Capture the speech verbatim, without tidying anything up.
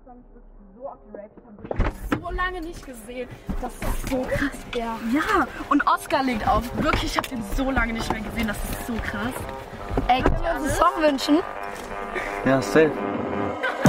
freue mich wirklich so auf die Rave. Ich habe wirklich so lange nicht gesehen. Das ist so krass, ja. Ja, und Oscar legt auf. Wirklich, ich habe den so lange nicht mehr gesehen. Das ist so krass. Ey, könnt ihr uns einen Song wünschen? Ja, safe.